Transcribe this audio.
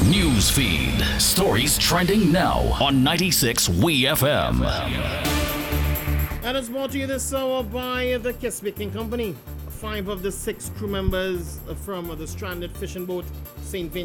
News feed. Stories trending now on 96 WeFM. And it's brought to you this hour by the Kiss Baking Company. 5 of the 6 crew members from the stranded fishing boat St. Vincent